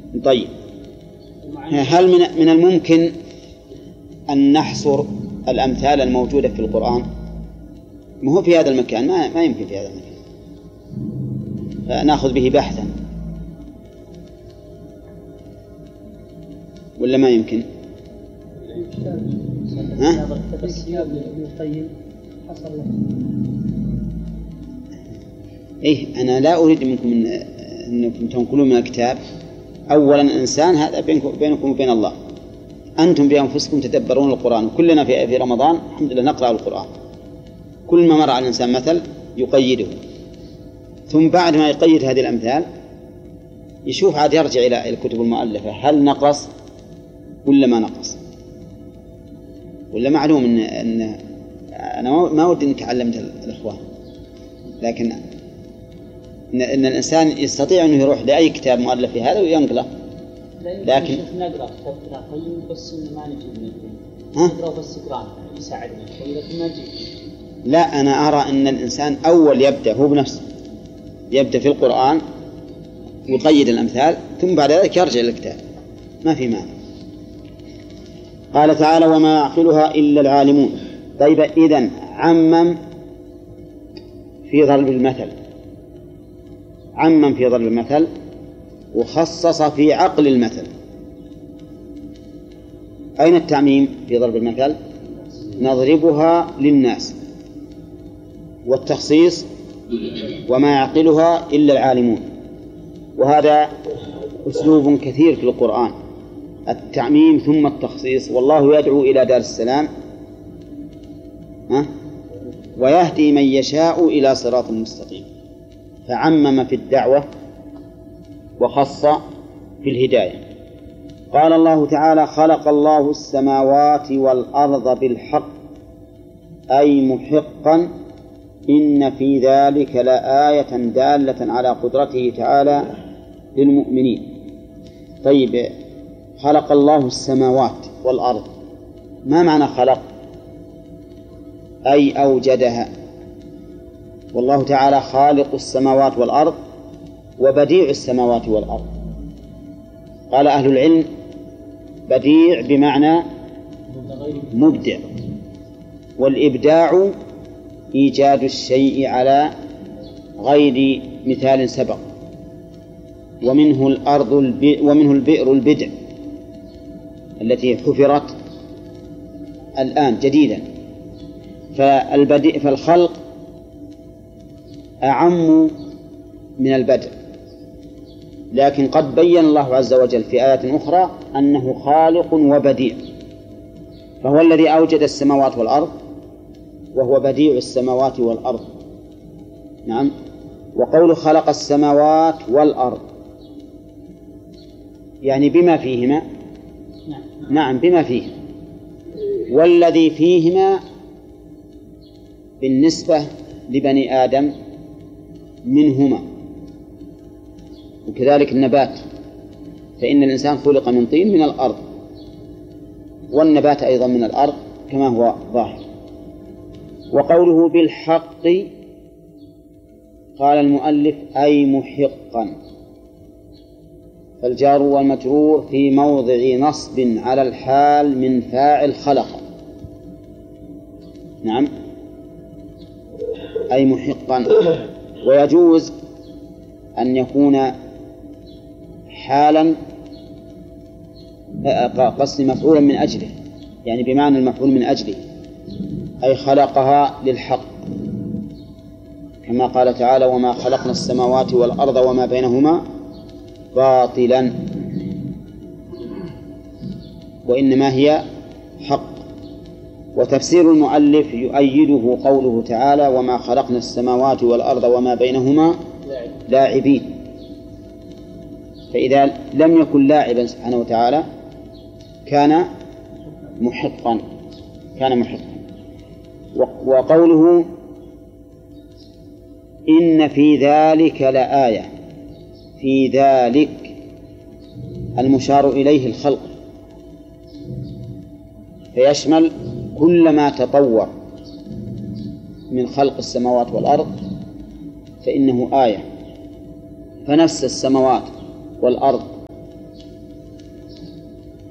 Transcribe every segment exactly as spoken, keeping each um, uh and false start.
طيب، هل من من الممكن أن نحصر الأمثال الموجودة في القرآن؟ ما هو في هذا المكان، ما, ما يمكن في هذا المكان، فنأخذ به بحثا ولا ما يمكن؟ ها؟ إيه، أنا لا أريد منكم إن أنكم تنقلون من الكتاب. أولا إنسان هذا بينكم, بينكم وبين الله، أنتم بأنفسكم تدبرون القرآن، وكلنا في في رمضان الحمد لله نقرأ القرآن، كل ما مر على الإنسان مثل يقيده، ثم بعد ما يقيد هذه الأمثال يشوف عاد يرجع إلى الكتب المؤلفة هل نقص ولا ما نقص. ولا معلوم إن, إن أنا ما ودي أن تعلمت الإخوان، لكن إن, إن الإنسان يستطيع أنه يروح لأي كتاب مؤلف في هذا وينقله، لكن نقرأ كتاب طيب بس ما نجيب نقرأ بس قرآن يساعدنا، لكن ما نجيب. لا، أنا أرى أن الإنسان أول يبدأ هو بنفسه، يبدأ في القرآن ويقيد الأمثال، ثم بعد ذلك يرجع للكتاب، ما في مانع. قال تعالى وما يعقلها إلا العالمون. طيب، إذن عمم في ضرب المثل، عمم في ضرب المثل وخصص في عقل المثل. أين التعميم في ضرب المثل؟ نضربها للناس، والتخصيص وما يعقلها إلا العالمون. وهذا أسلوب كثير في القرآن، التعميم ثم التخصيص. والله يدعو إلى دار السلام ويهدي من يشاء إلى صراط مستقيم، فعمم في الدعوة وخص في الهداية. قال الله تعالى خلق الله السماوات والأرض بالحق أي محقا إن في ذلك لآية دالة على قدرته تعالى للمؤمنين. طيب، خلق الله السماوات والأرض، ما معنى خلق؟ أي أوجدها، والله تعالى خالق السماوات والأرض وبديع السماوات والأرض. قال أهل العلم بديع بمعنى مبدع، والإبداع إيجاد الشيء على غير مثال سبق. ومنه الأرض ومنه البئر البدع التي حفرت الآن جديدا. فالبديع فالخلق أعم من البدع، لكن قد بين الله عز وجل في آيات أخرى أنه خالق وبديع، فهو الذي أوجد السماوات والأرض وهو بديع السماوات والأرض. نعم. وقول خلق السماوات والأرض يعني بما فيهما، نعم بما فيهما، والذي فيهما بالنسبة لبني آدم منهما، وكذلك النبات، فإن الإنسان خلق من طين من الأرض، والنبات أيضا من الأرض كما هو ظاهر. وقوله بالحق قال المؤلف أي محقا، فالجار والمجرور في موضع نصب على الحال من فاعل خلق. نعم، أي محقا. ويجوز أن يكون حالا قصد مفعولا من أجله، يعني بمعنى المفعول من أجله، أي خلقها للحق، كما قال تعالى وما خلقنا السماوات والأرض وما بينهما باطلا وإنما هي حق. وتفسير المؤلف يؤيده قوله تعالى وما خلقنا السماوات والأرض وما بينهما لاعبين، فإذا لم يكن لاعبا سبحانه وتعالى كان محقا، كان محقا. وقوله إن في ذلك لآية، في ذلك المشار إليه الخلق، فيشمل كل ما تطور من خلق السماوات والأرض فإنه آية. فنفس السماوات والأرض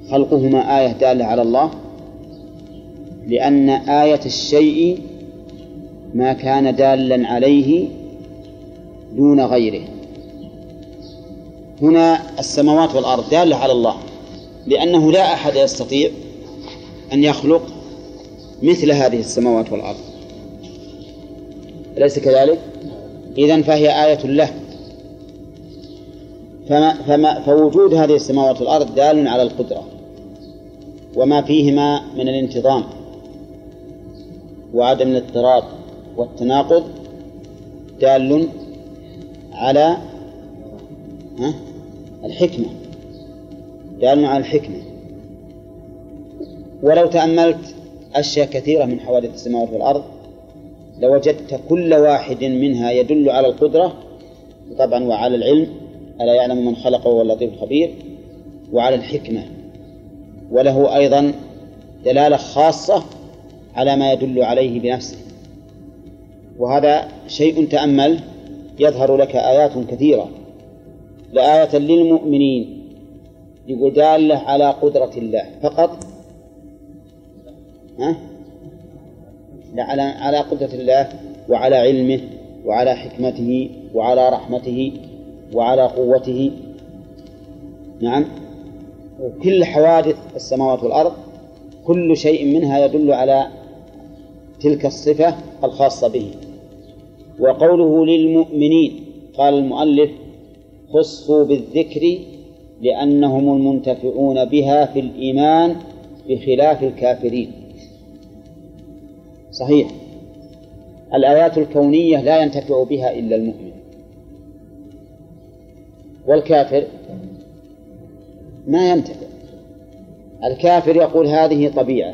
خلقهما آية دالة على الله، لأن آية الشيء ما كان دالا عليه دون غيره. هنا السماوات والأرض دالة على الله، لأنه لا أحد يستطيع أن يخلق مثل هذه السماوات والأرض، أليس كذلك؟ إذن فهي آية له. فما فما فوجود هذه السماوات والأرض دال على القدرة وما فيهما من الانتظام وعدم الاضطراب والتناقض دال على الحكمة، دال على الحكمة. ولو تأملت أشياء كثيرة من حوادث السماوات والأرض لوجدت كل واحد منها يدل على القدرة طبعا، وعلى العلم، ألا يعلم من خلق وهو اللطيف الخبير، وعلى الحكمة، وله أيضا دلالة خاصة على ما يدل عليه بنفسه. وهذا شيء تأمل يظهر لك آيات كثيرة، لآية للمؤمنين يقول دالة على قدرة الله فقط، ها؟ على على قدرة الله وعلى علمه وعلى حكمته وعلى رحمته وعلى قوته. نعم. وكل حوادث السماوات والأرض كل شيء منها يدل على تلك الصفة الخاصة به. وقوله للمؤمنين قال المؤلف خصوا بالذكر لأنهم المنتفعون بها في الإيمان بخلاف الكافرين. صحيح، الآيات الكونية لا ينتفع بها إلا المؤمن، والكافر ما ينتفع. الكافر يقول هذه طبيعة،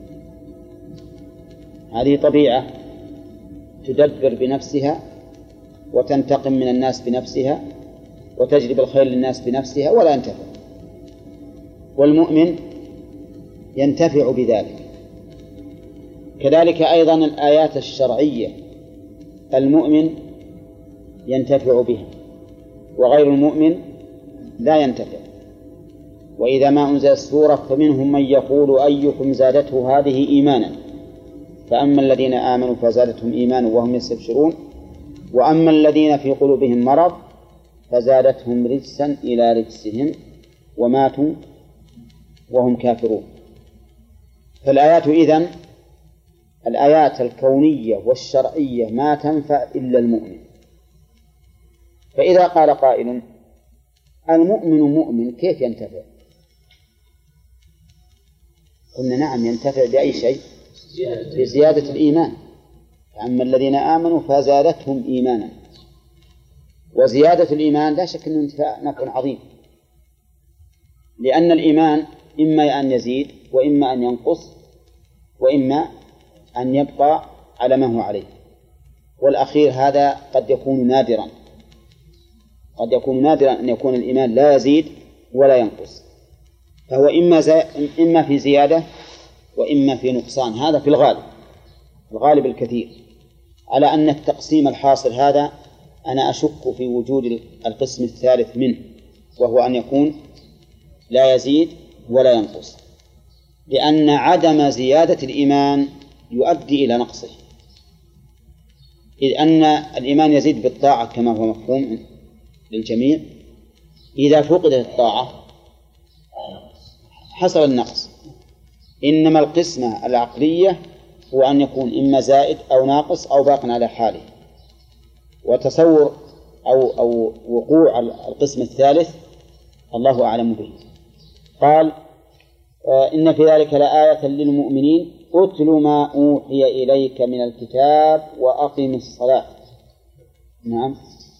هذه طبيعة تدبر بنفسها وتنتقم من الناس بنفسها وتجلب الخير للناس بنفسها ولا ينتفع. والمؤمن ينتفع بذلك. كذلك أيضا الآيات الشرعية المؤمن ينتفع بها وغير المؤمن لا ينتفع. وإذا ما أنزل السورة فمنهم من يقول أيكم زادته هذه إيمانا، فأما الذين آمنوا فزادتهم إيمانا وهم يستبشرون، وأما الذين في قلوبهم مرض فزادتهم رجسا إلى رجسهم وماتوا وهم كافرون. فالآيات إذن الآيات الكونية والشرعية ما تنفع إلا المؤمن. فإذا قال قائل المؤمن مؤمن كيف ينتفع؟ قلنا نعم ينتفع بأي شيء؟ بزيادة الإيمان. أما الذين آمنوا فزادتهم إيمانا، وزيادة الإيمان لا شك أنه نفع عظيم، لأن الإيمان إما أن يزيد وإما أن ينقص وإما أن يبقى على ما هو عليه، والأخير هذا قد يكون نادرا، قد يكون نادرا أن يكون الإيمان لا يزيد ولا ينقص، فهو إما, زي... إما في زيادة وإما في نقصان. هذا في الغالب، الغالب الكثير، على أن التقسيم الحاصل هذا أنا أشك في وجود القسم الثالث منه، وهو أن يكون لا يزيد ولا ينقص، لأن عدم زيادة الإيمان يؤدي إلى نقصه، إذ أن الإيمان يزيد بالطاعة كما هو مفهوم للجميع. إذا فقدت الطاعة حصل النقص. إنما القسمة العقلية هو أن يكون إما زائد أو ناقص أو باق على حاله. وتصور أو, أو وقوع القسم الثالث الله أعلم به. قال إن في ذلك لآية للمؤمنين أتل ما أوحي إليك من الكتاب وأقم الصلاة. نعم.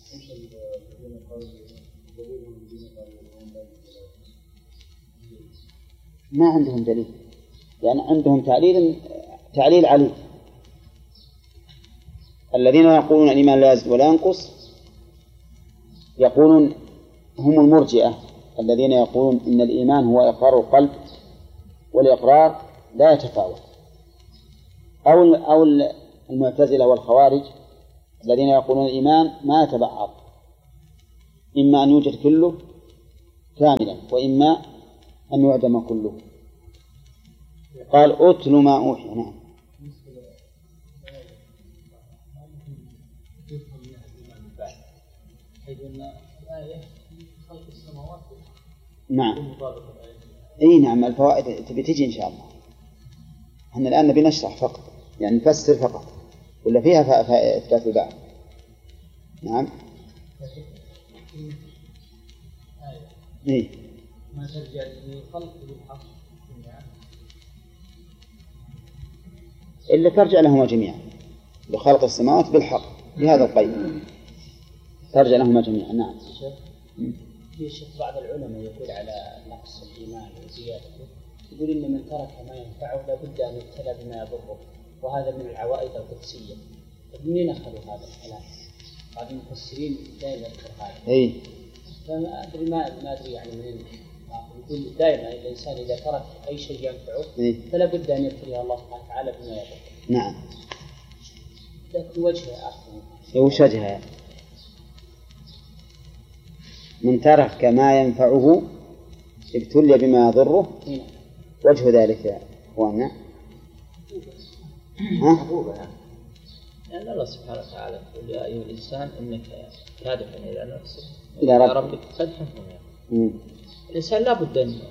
ما عندهم دليل، يعني عندهم تعليل تعليل عليه. الذين يقولون الإيمان لا يزيد ولا ينقص يقولون هم المرجئة الذين يقولون إن الإيمان هو إقرار القلب والإقرار لا يتفاوت، أو أو المعتزلة والخوارج الذين يقولون الإيمان ما يتبعض، إما أن يوجد كله كاملا وإما أن يعدم كله. قال أتل ما أوحي. نعم. نعم. أي نعم، الفوائد تبي تجي إن شاء الله. احنا الآن نبي نشرح فقط، يعني نفسر فقط، ولا فيها إثبات البعض. نعم. إيه. ما ترجع للخلق بالحق إلا ترجع لهما جميعا، بخلق السماوات بالحق بهذا القيد ترجع لهما جميعا. نعم. في شيخ بعض العلماء يقول على نقص الإيمان وزيادته، يقول إن من ترك ما ينفعه لابد أن يبتلى بما يضره، وهذا من العوائد القدسية. منين أخذوا هذا الكلام؟ بعض المفسرين دائما يذكر هذا. إيه. فما أدري ما ما أدري يعني منين. يقول دائما الإنسان إذا ترك أي شيء ينفعه إيه؟ فلا بد أن يبتليه الله سبحانه وتعالى بما يضره. نعم. لكن وجهه آخر. وش وجهه؟ من ترك ما ينفعه ابتلي بما يضره. هنا. وجه ذلك يا أخواننا؟ ها؟ لأن الله سبحانه وتعالى يقول يا أيها الإنسان إنك كادح إلى نفسك إلى رب. ربك قدحا فميقول. الإنسان لا بد أن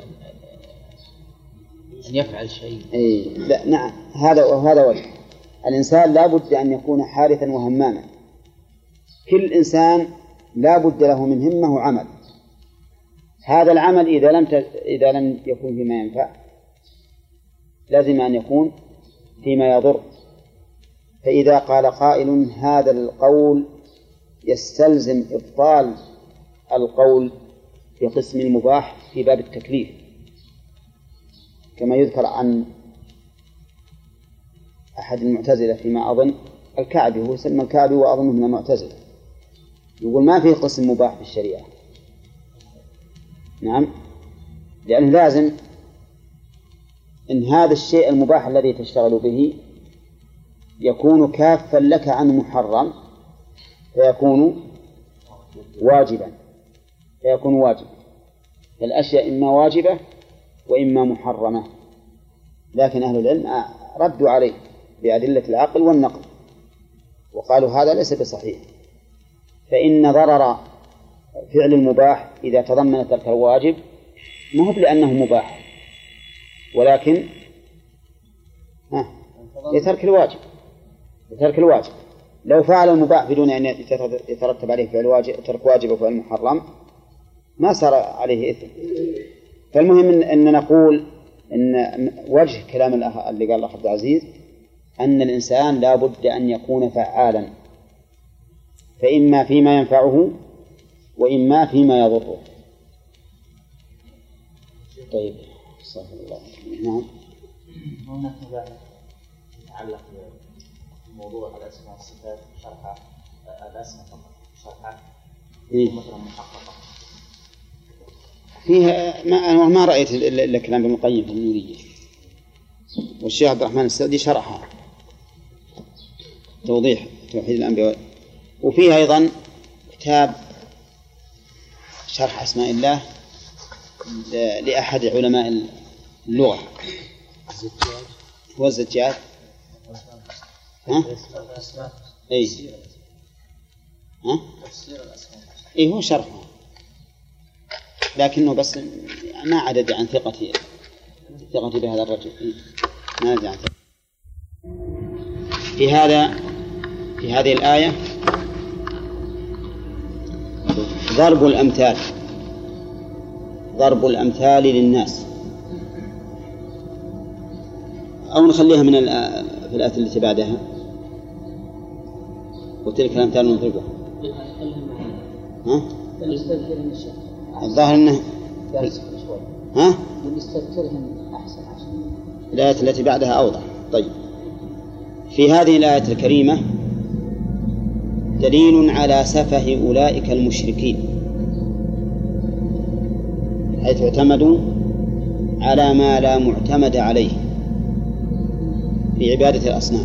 أن يفعل شيء. أي لا نعم، هذا وهذا وجه. الإنسان لا بد أن يكون حارثا وهماما. كل إنسان لا بد له من همة وعمل. هذا العمل إذا لم ت... إذا لم يكن فيما ينفع لازم أن يكون فيما يضر. فإذا قال قائل هذا القول يستلزم إبطال القول في قسم المباح في باب التكليف، كما يذكر عن أحد المعتزلة فيما أظن الكعبي، هو يسمى الكعبي وأظنه من المعتزلة، يقول ما فيه قسم مباح في الشريعة. نعم، لأنه لازم إن هذا الشيء المباح الذي تشتغل به يكون كافا لك عن محرم فيكون واجبا فيكون واجبا الأشياء إما واجبة وإما محرمة. لكن أهل العلم ردوا عليه بأدلة العقل والنقل وقالوا هذا ليس بصحيح، فإن ضرر فعل المباح إذا تضمن ترك الواجب ما هو لأنه مباح، ولكن ها يترك الواجب يترك الواجب لو فعل المباح بدون أن يترتب عليه فعل واجب ترك واجب وفعل محرم ما صار عليه إثم. فالمهم أن نقول أن وجه كلام اللي قال الأخ عبد العزيز أن الإنسان لا بد أن يكون فعالا، فإما فيما ينفعه وإما فيما يضره. طيب استغفر الله. نعم. هناك مباحث تتعلق بموضوع الأسماء والصفات شرحها الأسماء فقط شرحها إيه؟ مثلا محققة فيها ما أنا ما رأيت إلا كلام ابن القيم في النورية، والشيخ عبد الرحمن السعدي شرحها توضيح توحيد الأنبياء. وفيها أيضا كتاب شرح أسماء الله لأحد علماء اللغة هو الزجاج. ها؟ أي ها؟ إيه هو شرحه، لكنه بس ما عدد عن ثقتي ثقتي بهذا الرجل، ما عدد عن ثقتي. في هذا في هذه الآية ضرب الأمثال ضرب الأمثال للناس، أو نخليها من في الآية التي بعدها وتلك الأمثال نضربها. ها؟ الظاهر أنه ها؟ الآية التي بعدها أوضح. طيب، في هذه الآية الكريمة دليل على سفه أولئك المشركين، حيث اعتمدوا على ما لا معتمد عليه في عبادة الأصنام.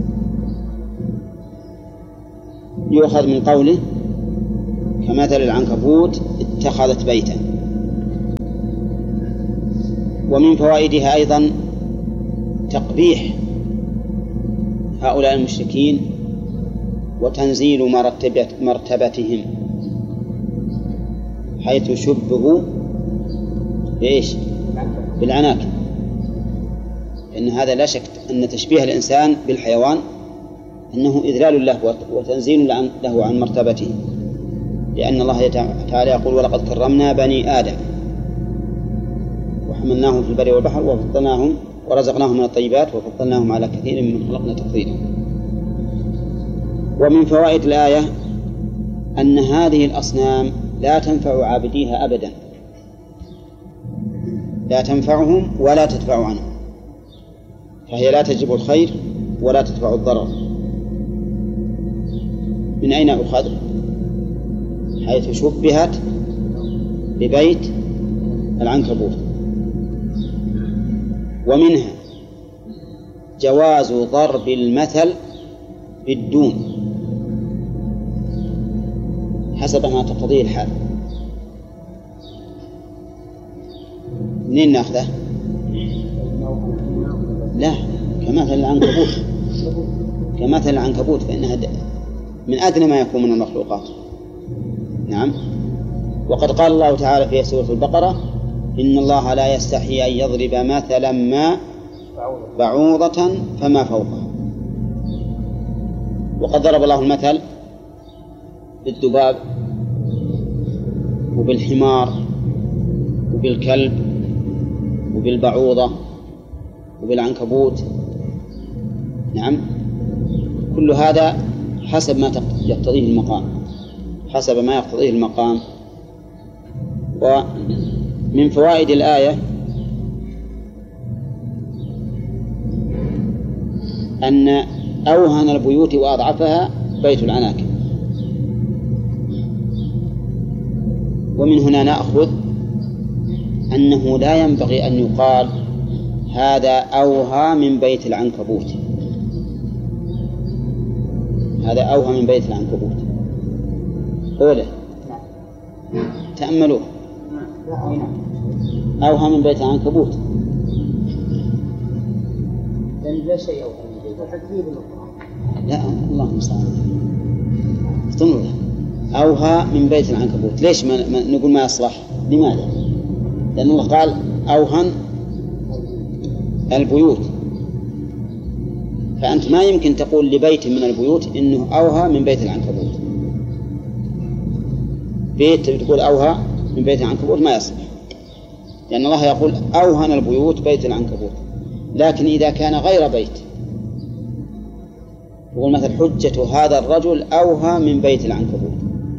يؤخذ من قوله كمثل العنكبوت اتخذت بيتا، ومن فوائدها أيضا تقبيح هؤلاء المشركين وتنزيل مرتبة مرتبتهم، حيث شبهوا بإيش؟ بالعناكب. إن هذا لا شك أن تشبيه الإنسان بالحيوان أنه إذلال له وتنزيل له عن مرتبته، لأن الله تعالى يقول: ولقد كرمنا بني آدم وحملناهم في البر والبحر وفضلناهم ورزقناهم من الطيبات وفضلناهم على كثير من خلقنا تفضيلا. ومن فوائد الآية أن هذه الأصنام لا تنفع عابديها أبدا، لا تنفعهم ولا تدفع عنهم، فهي لا تجلب الخير ولا تدفع الضرر. من أين أخذ؟ حيث شبهت ببيت العنكبوت. ومنها جواز ضرب المثل بالدون حسب ما تقتضيه الحال. منين نأخذه؟ لا، كمثل العنكبوت، كمثل العنكبوت، فإنها من أدنى ما يكون من المخلوقات. نعم. وقد قال الله تعالى في سورة البقرة: إن الله لا يستحي أن يضرب مثلا ما بعوضة فما فوقها. وقد ضرب الله المثل بالذباب وبالحمار وبالكلب وبالبعوضة وبالعنكبوت. نعم، كل هذا حسب ما يقتضيه المقام، حسب ما يقتضيه المقام. ومن فوائد الآية أن أوهن البيوت وأضعفها بيت العناكب. ومن هنا نأخذ أنه لا ينبغي أن يقال هذا أوهى من بيت العنكبوت، هذا أوهى من بيت العنكبوت. أوله تأملوه، أوهى من بيت العنكبوت، لأن لا شيء أوهى من بيت العنكبوت. لا، الله المستعان. افتنوا له أوهى من بيت العنكبوت. ليش ما, ما نقول ما يصلح؟ لماذا؟ لأن الله قال أوهن البيوت، فأنت ما يمكن تقول لبيت من البيوت إنه أوهى من بيت العنكبوت. بيت تقول أوهى من بيت العنكبوت ما يصلح، لأن الله يقول أوهن البيوت بيت العنكبوت. لكن إذا كان غير بيت، يقول مثل حجة هذا الرجل أوهى من بيت العنكبوت،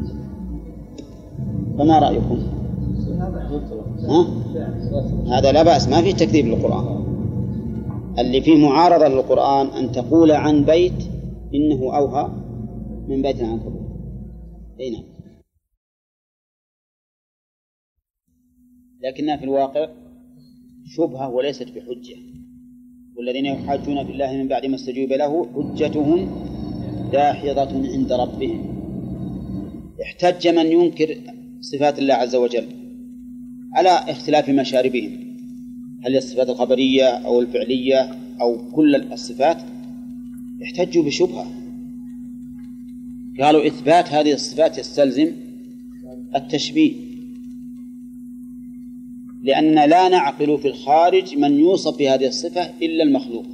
فما رأيكم؟ ها؟ هذا لا بأس، ما فيه تكذيب للقرآن. اللي فيه معارضة للقرآن أن تقول عن بيت إنه أوهى من بيت العنكبوت. أي نعم. لكنها في الواقع شبهة وليست بحجة. والذين يحاجون في الله من بعد ما استجيب له حجتهم داحضة عند ربهم. احتج من ينكر صفات الله عز وجل على اختلاف مشاربهم، هل الصفات الخبرية أو الفعلية أو كل الصفات، احتجوا بشبهة. قالوا إثبات هذه الصفات يستلزم التشبيه، لأننا لا نعقل في الخارج من يوصف بهذه الصفة إلا المخلوق،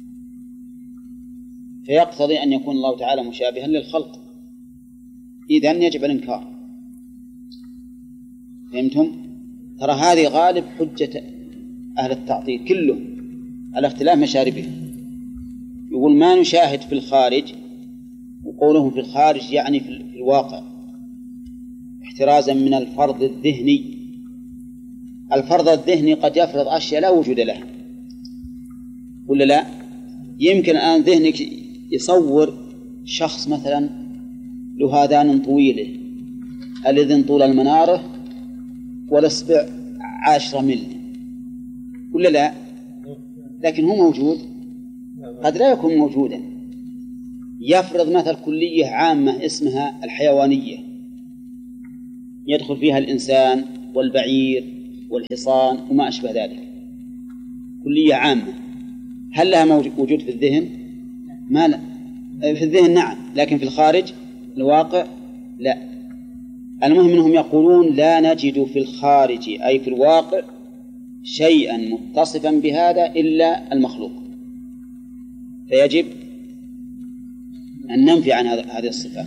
فيقتضي أن يكون الله تعالى مشابها للخلق، إذن يجب الإنكار. فهمتم؟ ترى هذه غالب حجة أهل التعطيل كله على اختلاف مشاربه. يقول ما نشاهد في الخارج، وقولهم في الخارج يعني في الواقع، احترازا من الفرض الذهني. الفرض الذهني قد يفرض أشياء لا وجود لها، ولا لا؟ يمكن الآن ذهنك يصور شخص مثلا له آذان طويلة، الذين طول المنارة والإصبع عشرة ملي، ولا لا؟ لكن هو موجود؟ قد لا يكون موجودا. يفرض مثل كلية عامة اسمها الحيوانية، يدخل فيها الإنسان والبعير والحصان وما أشبه ذلك، كلية عامة، هل لها وجود في الذهن؟ ما لا. في الذهن نعم، لكن في الخارج الواقع لا. المهم أنهم يقولون لا نجد في الخارج أي في الواقع شيئا متصفا بهذا إلا المخلوق، فيجب أن ننفي عن هذه الصفات.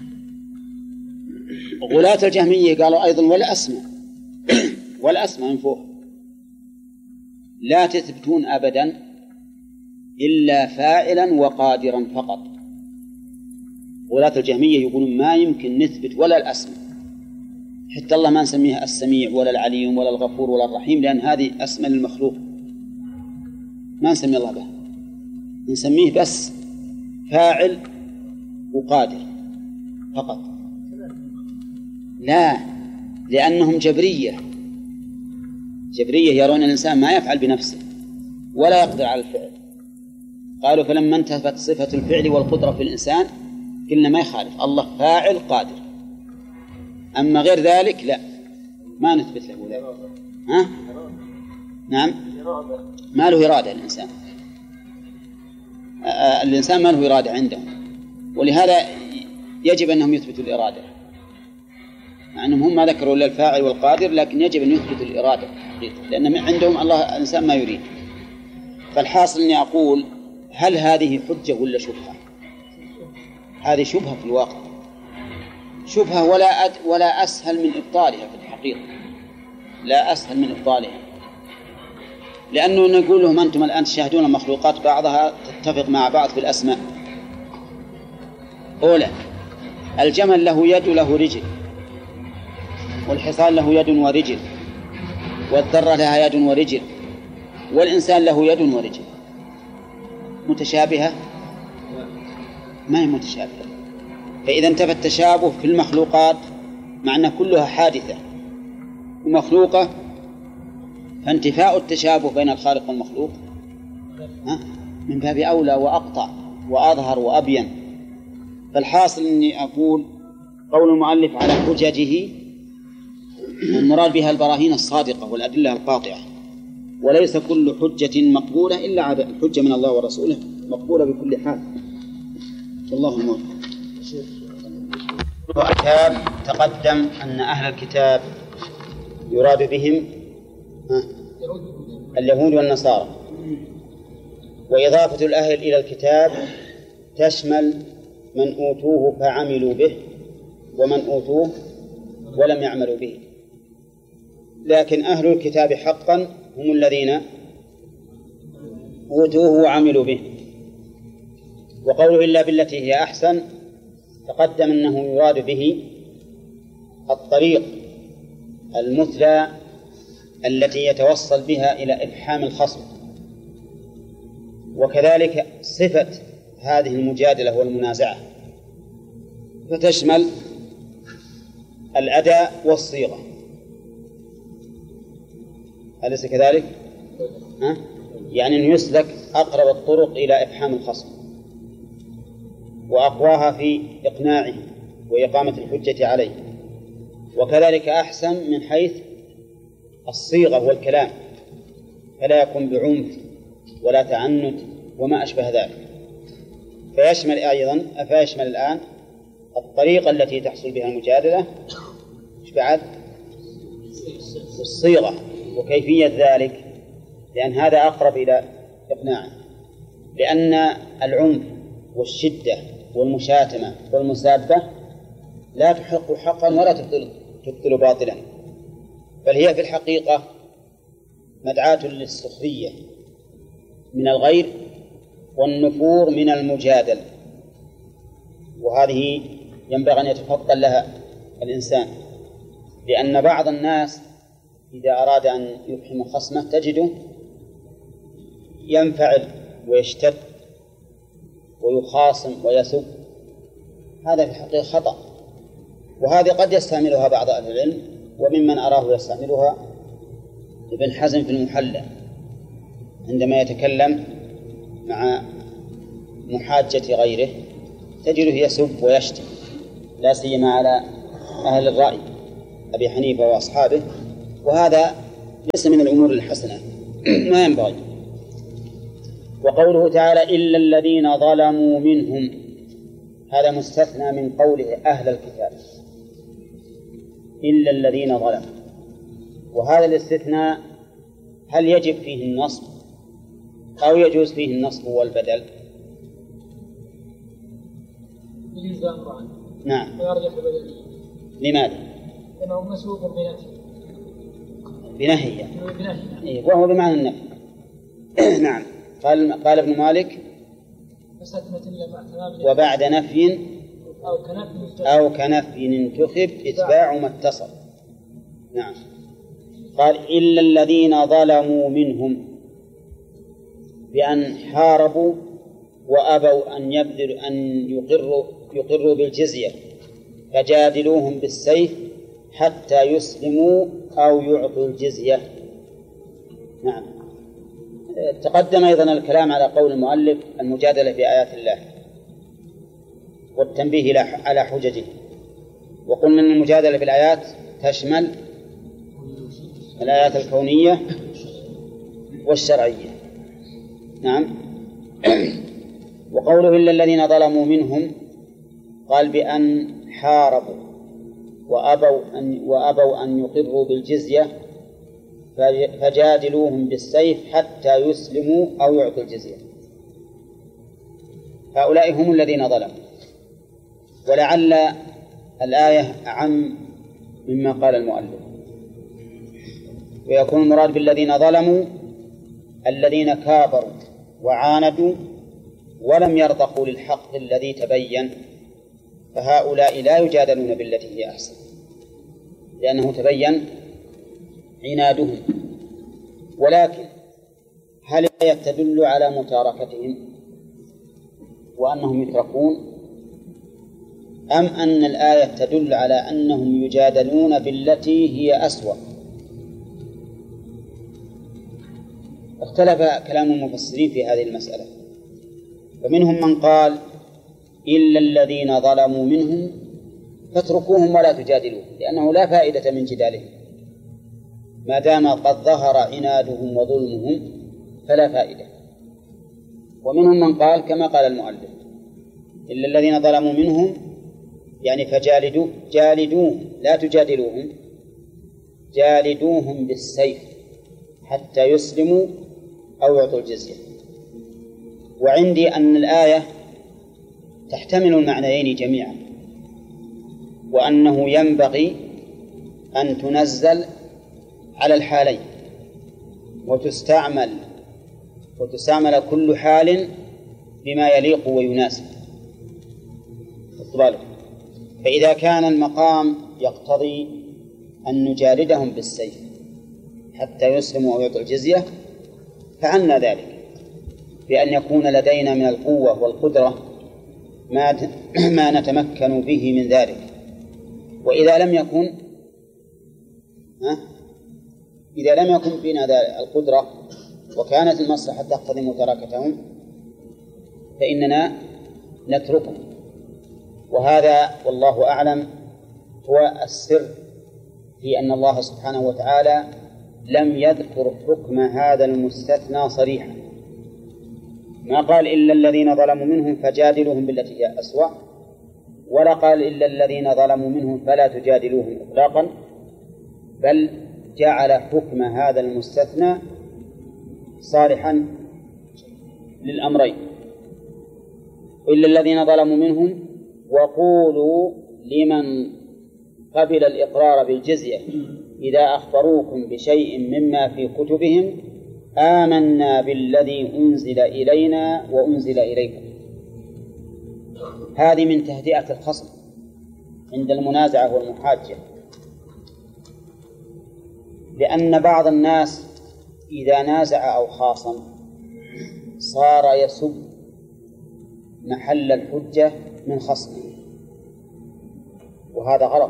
غلاة الجهمية قالوا أيضا ولا أسمع ولا أسمع من فوق، لا تثبتون أبدا إلا فاعلا وقادرا فقط. غلاة الجهمية يقولون ما يمكن نثبت ولا الأسمع، حتى الله ما نسميها السميع ولا العليم ولا الغفور ولا الرحيم، لأن هذه أسماء للمخلوق ما نسمي الله بها، نسميه بس فاعل وقادر فقط. لا، لأنهم جبرية جبرية يرون الإنسان ما يفعل بنفسه ولا يقدر على الفعل. قالوا فلما انتفت صفة الفعل والقدرة في الإنسان قلنا ما يخالف، الله فاعل قادر، أما غير ذلك لا، ما نثبت له ذلك. ها؟ نعم، ما له إرادة الإنسان. آه الإنسان ما له إرادة عنده، ولهذا يجب أنهم يثبتوا الإرادة، مع أنهم هم ما ذكروا إلا الفاعل والقادر، لكن يجب أن يثبتوا الإرادة حقيقة، لأن عندهم الله الإنسان ما يريد. فالحاصل أني أقول هل هذه حجة ولا شبهة؟ هذه شبهة في الواقع، شبهة ولا أد ولا أسهل من إبطالها في الحقيقة، لا أسهل من إبطالها، لأنه نقول لهم أنتم الآن تشاهدون المخلوقات بعضها تتفق مع بعض في الأسماء. أولا الجمل له يد وله رجل، والحصان له يد ورجل، والذرة لها يد ورجل، والإنسان له يد ورجل. متشابهة؟ ما هي متشابهة. فإذا انتفى التشابه في المخلوقات مع أن كلها حادثة ومخلوقة، فانتفاء التشابه بين الخالق والمخلوق من باب أولى وأقطع وأظهر وأبين. فالحاصل أني أقول قول المؤلف على حججه المراد بها البراهين الصادقة والأدلة القاطعة، وليس كل حجة مقبولة إلا الحجة من الله ورسوله مقبولة بكل حال. والله موفق. الكتاب تقدم أن أهل الكتاب يراد بهم اليهود والنصارى، وإضافة الأهل إلى الكتاب تشمل من أوتوه فعملوا به ومن أوتوه ولم يعملوا به، لكن أهل الكتاب حقا هم الذين أوتوه وعملوا به. وقوله إلا بالتي هي أحسن تقدم أنه يراد به الطريق المثلى التي يتوصل بها إلى إفحام الخصم، وكذلك صفة هذه المجادلة والمنازعة، فتشمل الأداء والصيغة. أليس كذلك؟ ها؟ يعني أن يسلك أقرب الطرق إلى إفحام الخصم وأقواها في إقناعه وإقامة الحجة عليه، وكذلك أحسن من حيث الصيغة والكلام، فلا يكون بعنف ولا تعنت وما أشبه ذلك. فيشمل أيضا فيشمل الآن الطريقة التي تحصل بها المجادلة، إيش بعد؟ والصيغة وكيفية ذلك، لأن هذا أقرب إلى إقناعه، لأن العنف والشدة والمشاتمة والمسابة لا تحق حقا ولا تبطل, تبطل باطلا، بل هي في الحقيقة مدعاة للسخرية من الغير والنفور من المجادل، وهذه ينبغي أن يتفطن لها الإنسان، لأن بعض الناس إذا أراد أن يفحم خصمه تجده ينفعل ويشتد ويخاصم ويسب، هذا في الحقيقة خطأ، وهذه قد يستعملها بعض أهل العلم، وممن أراه يستعملها ابن حزم في المحلى عندما يتكلم مع محاجة غيره تجده يسب ويشتم، لا سيما على أهل الرأي أبي حنيفة وأصحابه، وهذا ليس من الأمور الحسنة ما ينبغي. وقوله تعالى إلا الذين ظلموا منهم، هذا مستثنى من قوله أهل الكتاب، إلا الذين ظلموا. وهذا الاستثناء هل يجب فيه النصب أو يجوز فيه النصب والبدل؟ يجوز الأمران. نعم. ويرجح البدل. لماذا؟ لأنه مسبوق بنهي. بنهي. بنهي. إيه، وهو بمعنى النفي. نعم. قال قال ابن مالك وبعد نفي أو كنفي أو كنفي انتخب إتباع ما اتصل. نعم. قال إلا الذين ظلموا منهم بأن حاربوا وأبوا أن يبذلوا أن يقروا يقروا بالجزية فجادلوهم بالسيف حتى يسلموا أو يعطوا الجزية. نعم. تقدم أيضا الكلام على قول المؤلف المجادلة في آيات الله والتنبيه على حججه، وقلنا أن المجادلة في الآيات تشمل الآيات الكونية والشرعية. نعم. وقوله إلا الذين ظلموا منهم قال بأن حاربوا وأبوا أن, وأبوا أن يقروا بالجزية فجادلوهم بالسيف حتى يسلموا أو يعطوا الجزية. هؤلاء هم الذين ظلموا، ولعل الآية أعم مما قال المؤلف، ويكون المراد بالذين ظلموا الذين كابروا وعاندوا ولم يرضخوا للحق الذي تبين، فهؤلاء لا يجادلون بالتي هي أحسن لأنه تبين عنادهم. ولكن هل تدل على متاركتهم وأنهم يتركون، أم أن الآية تدل على أنهم يجادلون بالتي هي أسوأ؟ اختلف كلام المفسرين في هذه المسألة، فمنهم من قال إلا الذين ظلموا منهم فاتركوهم ولا تجادلوهم لأنه لا فائدة من جدالهم ما دام قد ظهر عنادهم وظلمهم فلا فائدة. ومنهم من قال كما قال المؤلف إلا الذين ظلموا منهم يعني فجالدوا جالدوهم لا تجادلوهم، جالدوهم بالسيف حتى يسلموا أو يعطوا الجزية. وعندي أن الآية تحتمل المعنيين جميعا، وأنه ينبغي أن تنزل على الحالين وتستعمل وتستعمل كل حال بما يليق ويناسب. فإذا كان المقام يقتضي أن نجالدهم بالسيف حتى يسلموا أو يعطوا الجزية فعلنا ذلك بأن يكون لدينا من القوة والقدرة ما ما نتمكن به من ذلك. وإذا لم يكن ها إذا لم يكن بنا القدرة وكانت المصلحة تقتضي متراكتهم فإننا نتركهم. وهذا والله أعلم هو السر في أن الله سبحانه وتعالى لم يذكر حكم هذا المستثنى صريحا، ما قال إلا الذين ظلموا منهم فجادلوهم بالتي هي أسوأ، ولا قال إلا الذين ظلموا منهم فلا تجادلوهم إطلاقا، بل جعل حكم هذا المستثنى صالحا للأمرين. إلا الذين ظلموا منهم وقولوا لمن قبل الإقرار بالجزية إذا أخبروكم بشيء مما في كتبهم آمنا بالذي أنزل إلينا وأنزل إليكم. هذه من تهدئة الخصم عند المنازعة والمحاجة، لأن بعض الناس إذا نازع أو خاصم صار يسب محل الحجة من خصمه، وهذا غلط.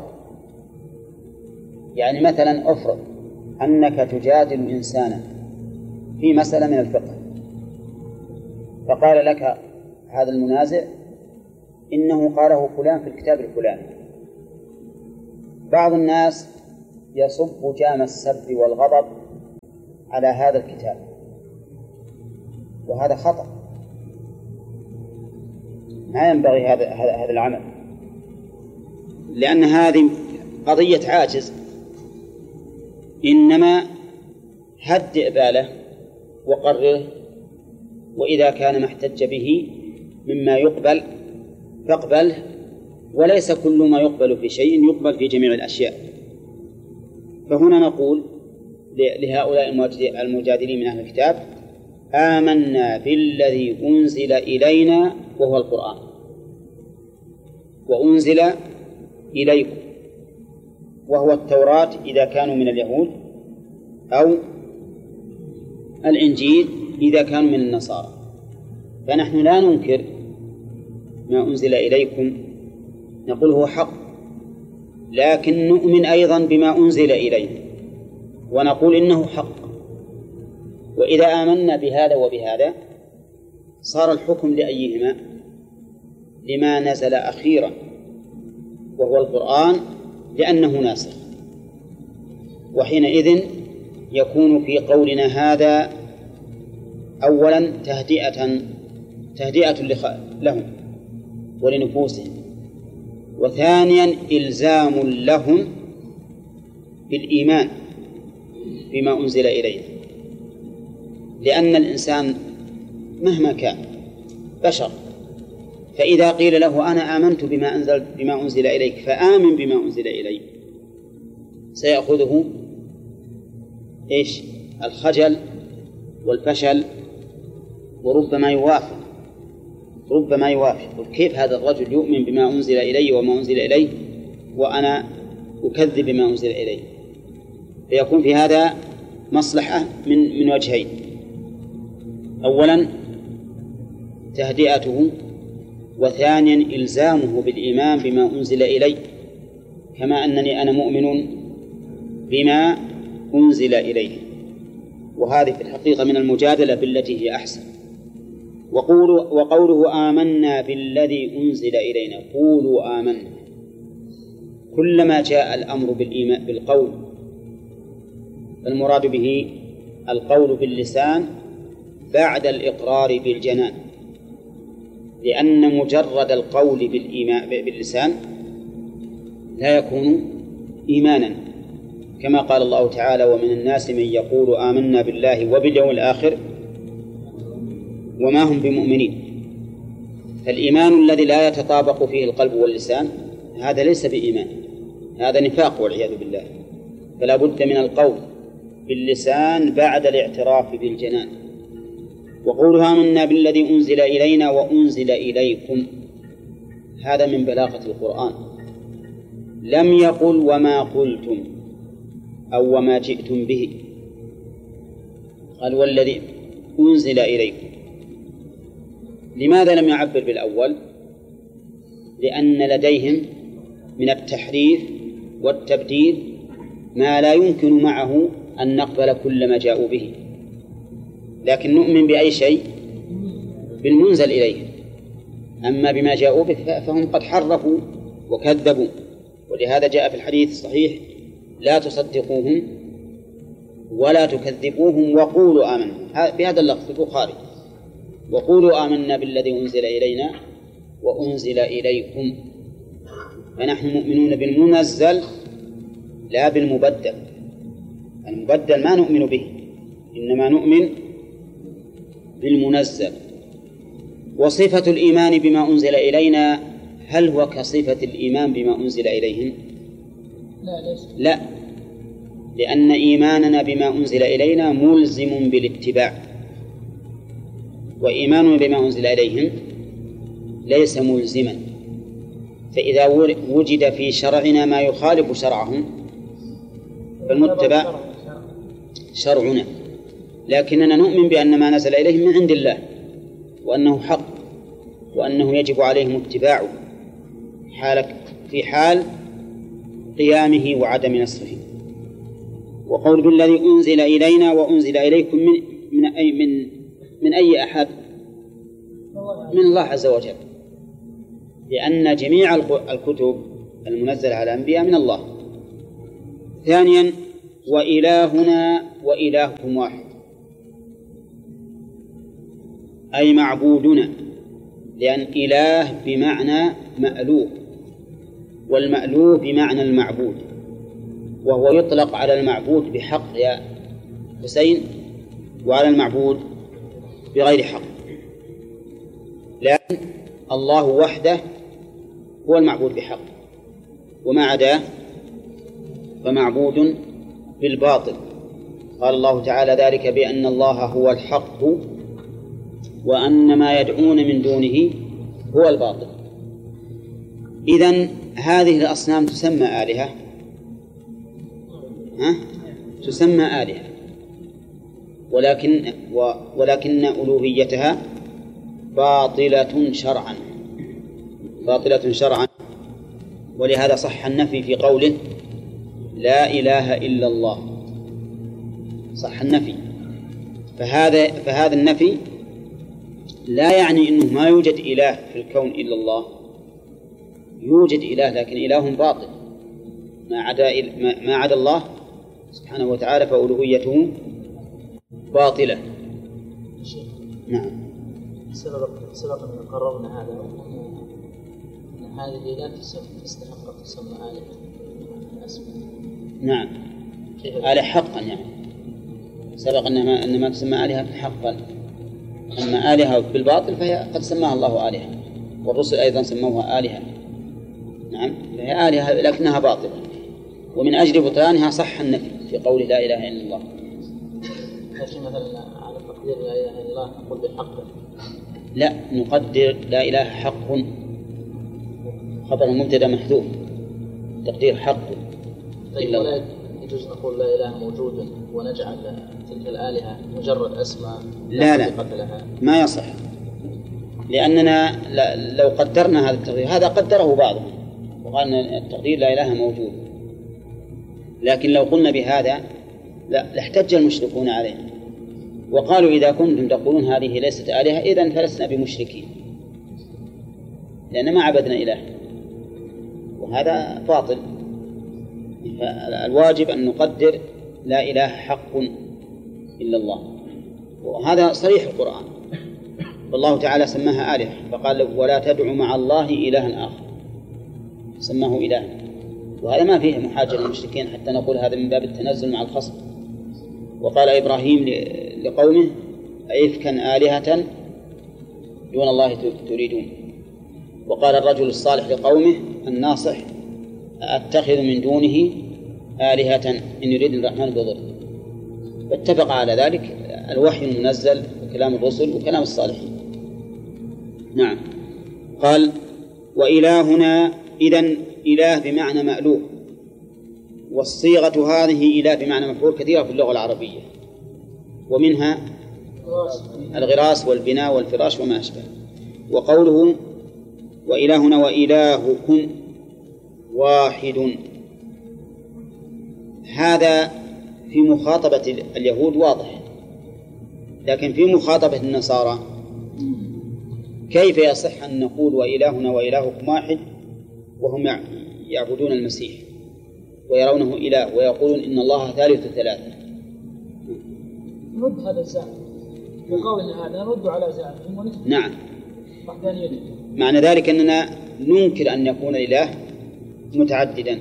يعني مثلا أفرض أنك تجادل إنسانا في مسألة من الفقه فقال لك هذا المنازع إنه قاله فلان في الكتاب الفلاني. بعض الناس يصب جام السب والغضب على هذا الكتاب وهذا خطأ، ما ينبغي هذا هذا العمل، لأن هذه قضية عاجز. إنما هدئ باله وقرره، وإذا كان ما احتج به مما يقبل فاقبله، وليس كل ما يقبل في شيء يقبل في جميع الأشياء. فهنا نقول لهؤلاء المجادلين من أهل الكتاب: آمنا بالذي أنزل إلينا وهو القرآن، وأنزل إليكم وهو التوراة إذا كانوا من اليهود، أو الإنجيل إذا كانوا من النصارى. فنحن لا ننكر ما أنزل إليكم، نقول هو حق، لكن نؤمن أيضا بما أنزل إلينا ونقول إنه حق. وإذا آمنا بهذا وبهذا صار الحكم لأيهما؟ لما نزل أخيرا وهو القرآن، لأنه ناسخ. وحينئذ يكون في قولنا هذا أولا تهدئة تهدئة لهم ولنفوسهم، وثانيا إلزام لهم بالإيمان بما أنزل إليه، لأن الإنسان مهما كان بشر، فإذا قيل له أنا آمنت بما أنزل بما أنزل إليك فآمن بما أنزل إليك، سيأخذه إيش؟ الخجل والفشل، وربما يوافق ربما يوافق كيف هذا الرجل يؤمن بما أنزل إلي وما أنزل إليه وأنا أكذب بما أنزل إليه. فيكون في هذا مصلحة من من وجهين: أولا تهدئته، وثانيا إلزامه بالإيمان بما أنزل إلي، كما أنني أنا مؤمن بما أنزل إليه. وهذه في الحقيقة من المجادلة بالتي هي أحسن. وقولوا وقوله آمنا بالذي أنزل إلينا، قولوا آمنا. كلما جاء الأمر بالإيمان بالقول المراد به القول باللسان بعد الإقرار بالجنان، لأن مجرد القول بالإيمان باللسان لا يكون إيمانا، كما قال الله تعالى: ومن الناس من يقول آمنا بالله وباليوم الآخر وما هم بمؤمنين. فالإيمان الذي لا يتطابق فيه القلب واللسان هذا ليس بإيمان، هذا نفاق والعياذ بالله. فلا بد من القول باللسان بعد الاعتراف بالجنان. وقولها آمنا بالذي أنزل إلينا وأنزل إليكم، هذا من بلاغة القرآن. لم يقل وما قلتم أو وما جئتم به، قال والذي أنزل إليكم. لماذا لم يعبر بالأول؟ لأن لديهم من التحريف والتبديل ما لا يمكن معه أن نقبل كل ما جاءوا به، لكن نؤمن بأي شيء؟ بالمنزل إليه. أما بما جاءوا به فهم قد حرفوا وكذبوا، ولهذا جاء في الحديث الصحيح: لا تصدقوهم ولا تكذبوهم وقولوا آمنا، بهذا اللفظ البخاري: وقولوا آمنا بالذي أنزل إلينا وأنزل إليكم. فنحن مؤمنون بالمنزل لا بالمبدل. المبدل ما نؤمن به، إنما نؤمن بالمنزل. وصفة الإيمان بما أنزل إلينا هل هو كصفة الإيمان بما أنزل إليهم؟ لا ليس. لا، لأن إيماننا بما أنزل إلينا ملزم بالاتباع، وإيماننا بما أنزل إليهم ليس ملزما. فإذا وجد في شرعنا ما يخالف شرعهم فالمتبع شرعنا، لكننا نؤمن بأن ما نزل إليهم من عند الله، وأنه حق، وأنه يجب عليهم اتباعه حال في حال قيامه وعدم نسخه. وقول بالذي أنزل إلينا وأنزل إليكم من من أي من من أي أحد؟ من الله عز وجل، لأن جميع الكتب المنزلة على الأنبياء من الله. ثانيا: وإلهنا وإلهكم واحد. أي معبودنا، لأن إله بمعنى مألوه، والمألوه بمعنى المعبود، وهو يطلق على المعبود بحق يا حسين وعلى المعبود بغير حق، لكن الله وحده هو المعبود بحق، وما عداه فمعبود بالباطل. قال الله تعالى ذلك بأن الله هو الحق وأن ما يدعون من دونه هو الباطل. إذن هذه الأصنام تسمى آلهة، ها؟ تسمى آلهة، ولكن ولكن ألوهيتها باطلة شرعا، باطلة شرعا. ولهذا صح النفي في قوله لا إله إلا الله، صح النفي. فهذا فهذا النفي لا يعني أنه ما يوجد إله في الكون إلا الله، يوجد إله لكن إله باطل، ما عدا ما عدا الله سبحانه وتعالى فألوهيته باطلة. نعم. سبق سبق أن قررنا هذا، أن هذه لا تستحق تسمى آلهة. نعم، آلهة حقا، يعني سبق أنها أن ما تسمى آلهة حقا، أما آلهة بالباطل فهي قد سماها الله آلهة، والرسل أيضا سموها آلهة. نعم، فهي آلهة لكنها باطلة، ومن أجل بطلانها صح النفي في قوله لا إله إلا الله. لكن مثلا على تقدير لا إله إلا الله نقول بالحق؟ لا، نقدر لا إله حق، خبر مبتدأ محذوف، تقدير حق. طيب ولا يجوز نقول لا إله موجود ونجعل تلك الآلهة مجرد أسماء؟ لا لا، ما يصح، لأننا لو قدرنا هذا التقدير، هذا قدره بعضهم وقال التقدير لا إله موجود، لكن لو قلنا بهذا لا لاحتج المشركون علينا وقالوا إذا كنتم تقولون هذه ليست آلهة إذن فلسنا بمشركين، لأن ما عبدنا إله، وهذا باطل. فالواجب أن نقدر لا إله حق إلا الله، وهذا صريح القرآن، والله تعالى سماها آلهة فقال ولا تدعوا مع الله إلها آخر، سماه إله، وهذا ما فيه محاجة للمشركين حتى نقول هذا من باب التنزل مع الخصم. وقال إبراهيم لقومه أئفكا آلهة دون الله تريدون. وقال الرجل الصالح لقومه الناصح أتخذ من دونه آلهة إن يريد الرحمن بضر. فاتفق على ذلك الوحي المنزل وكلام الرسل وكلام الصالحين. نعم. قال وإلهنا إذن إله بمعنى مألوه، والصيغة هذه إله بمعنى مفعول كثيرة في اللغة العربية، ومنها الغراس والبناء والفراش وما أشبه. وقوله وإلهنا وإلهكم واحد، هذا في مخاطبة اليهود واضح، لكن في مخاطبة النصارى كيف يصح أن نقول وإلهنا وإلهكم واحد وهم يعبدون المسيح ويرونه إله ويقولون إن الله ثالث ثلاثة؟ نرد هذا الزعم بقولنا هذا، نرد على زعمهم ونثبت نعم وحدانيته. معنى ذلك أننا ننكر أن يكون الإله متعددا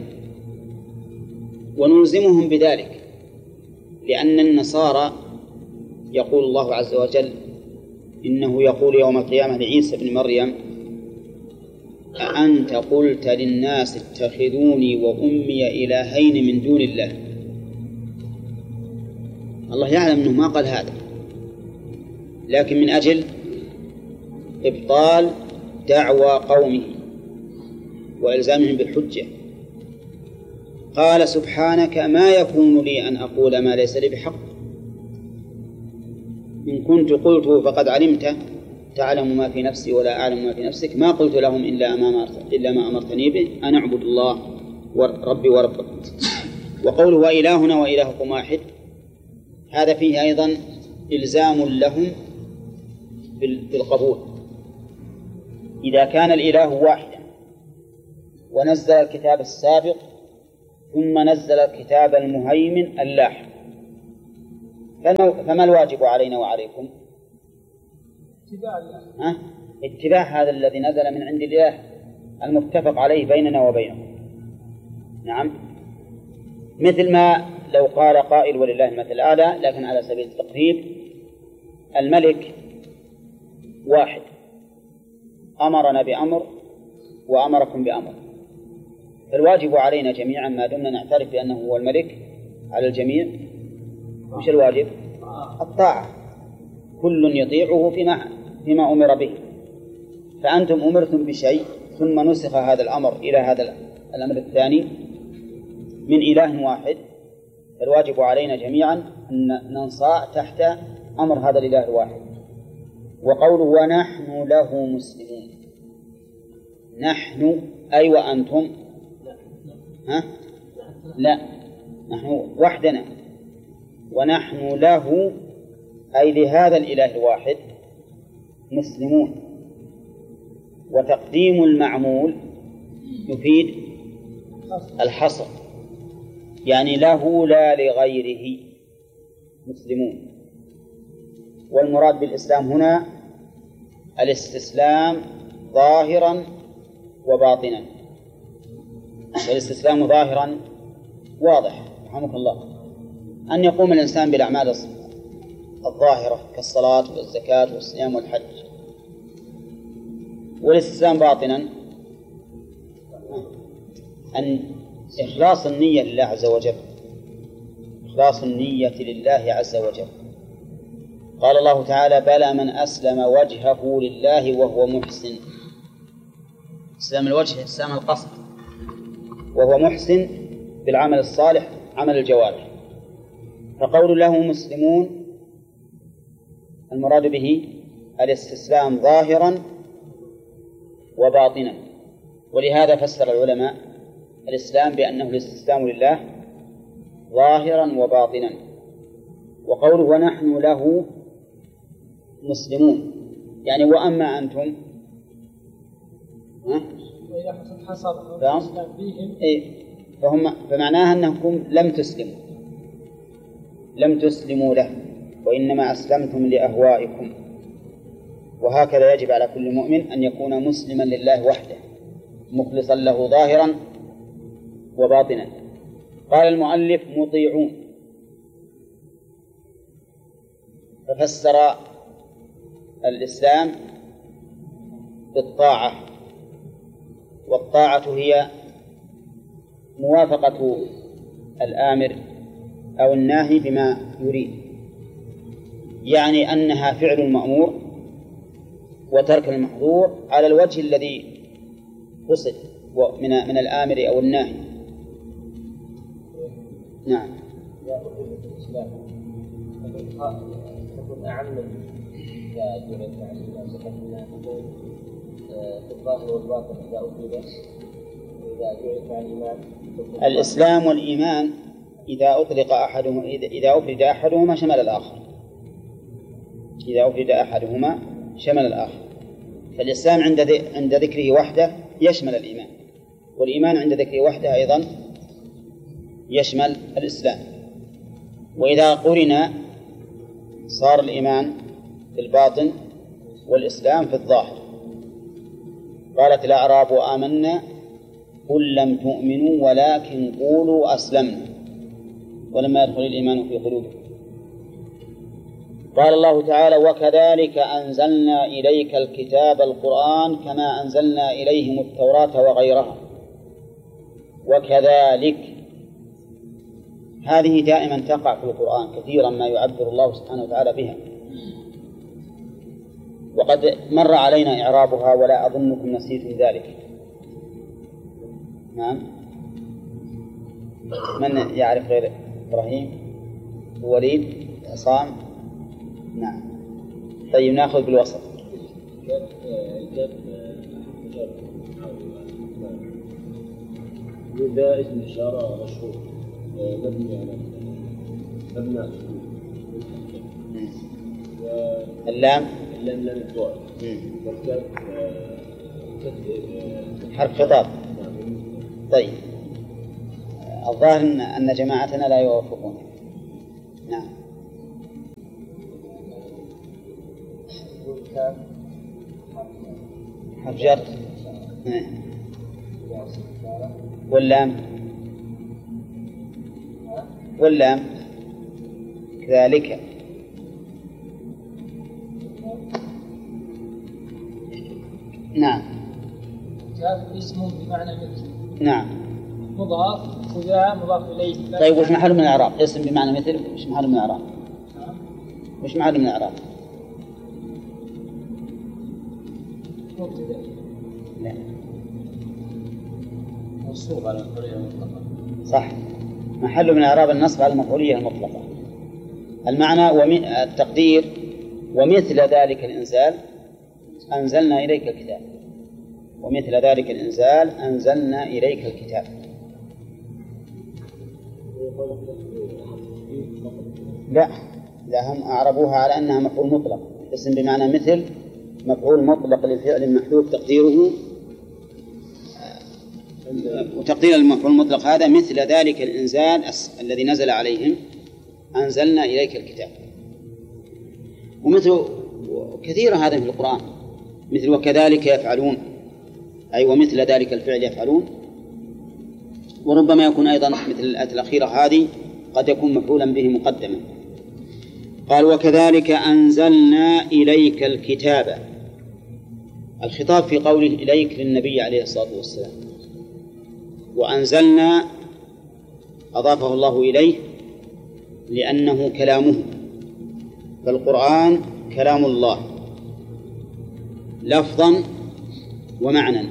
ونلزمهم بذلك، لأن النصارى يقول الله عز وجل إنه يقول يوم القيامة لعيسى بن مريم أأنت قلت للناس اتخذوني وأمي إلهين من دون الله. الله يعلم أنه ما قال هذا، لكن من أجل إبطال دعوى قومه وإلزامهم بالحجة قال سبحانك ما يكون لي أن أقول ما ليس لي بحق، إن كنت قلته فقد علمته تعلم ما في نفسي ولا أعلم ما في نفسك، ما قلت لهم إلا ما إلا ما أمرتني به أن أعبد الله ربي وربكم. وقوله وإلهنا وإلهكم واحد، هذا فيه أيضا إلزام لهم بالقبول. إذا كان الإله واحدا ونزل الكتاب السابق ثم نزل الكتاب المهيمن اللاحق، فما الواجب علينا وعليكم؟ اتباع الله. أه؟ اتباع هذا الذي نزل من عند الله المتفق عليه بيننا وبينه. نعم، مثل ما لو قال قائل ولله المثل الأعلى، لكن على سبيل التقريب، الملك واحد أمرنا بأمر وأمركم بأمر، فالواجب علينا جميعا ما دمنا نعترف بأنه هو الملك على الجميع وش الواجب؟ الطاعة، كل يطيعه فيما, فيما أمر به. فأنتم أمرتم بشيء ثم نسخ هذا الأمر إلى هذا الأمر الثاني من إله واحد، فالواجب علينا جميعا أن ننصاع تحت أمر هذا الإله الواحد. وقوله ونحن له مسلمون، نحن أي وأنتم؟ ها؟ لا، نحن وحدنا، ونحن له أي لهذا الإله الواحد مسلمون. وتقديم المعمول يفيد الحصر، يعني له لا لغيره مسلمون. والمراد بالإسلام هنا الاستسلام ظاهرا وباطنا. والاستسلام ظاهرا واضح رحمك الله، أن يقوم الإنسان بالأعمال الظاهرة كالصلاة والزكاة والصيام والحج. والاستسلام باطنا أن إخلاص النية لله عز وجل، إخلاص النية لله عز وجل. قال الله تعالى بلى من أسلم وجهه لله وهو محسن. إسلام الوجه إسلام القصد، وهو محسن بالعمل الصالح عمل الجوارح. فقول له مسلمون المراد به الاستسلام ظاهرا وباطنا. ولهذا فسر العلماء الإسلام بأنه الاستسلام لله ظاهرا وباطنا. وقوله ونحن له مسلمون يعني وأما أنتم فهم إيه فهم فمعناها أنكم لم تسلموا لم تسلموا له، وإنما أسلمتم لأهوائكم. وهكذا يجب على كل مؤمن أن يكون مسلما لله وحده مخلصا له ظاهرا وباطنا. قال المؤلف مطيعون، ففسر الإسلام بالطاعة، والطاعة هي موافقة الآمر أو الناهي بما يريد، يعني أنها فعل المأمور وترك المحظور على الوجه الذي قصد من من الآمر أو الناهي. نعم. تكون أعم في الظاهر والباطن إذا أفرد وإذا جعلت عن الإيمان. الإسلام والإيمان إذا أطلق أحدهما إذا أفرد أحدهما شمل الآخر، إذا أفرد أحدهما شمل الآخر. فالإسلام عند عند ذكره وحده يشمل الإيمان، والإيمان عند ذكره وحده أيضا يشمل الإسلام. وإذا قرن صار الإيمان في الباطن والإسلام في الظاهر. قالت الأعراب آمنا قل لم تؤمنوا ولكن قولوا أسلمنا ولما يدخل الإيمان في قلوبكم. قال الله تعالى وكذلك أنزلنا إليك الكتاب القرآن كما أنزلنا إليهم التوراة وغيرها. وكذلك هذه دائما تقع في القرآن كثيرا ما يعبر الله سبحانه وتعالى بها، وقد مر علينا إعرابها ولا أظنكم نسيتم ذلك. نعم. من يعرف غير إبراهيم ووليد عصام؟ نعم. طيب نأخذ بالوسط. وذا اسم إشارة مشهور مبني على أبناء اللام اللام لام الضوء والكاف حرف خطاب. طيب الظاهر أن جماعتنا لا يوافقون. نعم. الكاف حرف جر. واللام واللام كذلك. نعم. كاف اسم بمعنى مثل. نعم. مضاف وذا مضاف إليه. طيب وش محل من الإعراب؟ اسم بمعنى مثل وش محل من الإعراب؟ وش محل من الإعراب؟ لا. منصوب على المفعولية المطلقة. صح. محل من الإعراب النصب على المفعولية المطلقة. المعنى والتقدير ومثل ذلك الإنزال أنزلنا إليك الكتاب. ومثل ذلك الإنزال أنزلنا إليك الكتاب. لا لا هم أعربوها على أنها مفعول مطلق. اسم بمعنى مثل مفعول مطلق لفعل محذوف تقديره، وتقدير المفعول المطلق هذا مثل ذلك الإنزال الذي نزل عليهم أنزلنا إليك الكتاب. ومثل كثير هذا في القرآن، مثل وكذلك يفعلون، أي ومثل ذلك الفعل يفعلون. وربما يكون أيضا مثل الآية الأخيرة هذه قد يكون مفعولا به مقدما. قال وكذلك أنزلنا إليك الكتاب. الخطاب في قوله إليك للنبي عليه الصلاة والسلام، وأنزلنا أضافه الله إليه لأنه كلامه، فالقرآن كلام الله لفظا ومعنى.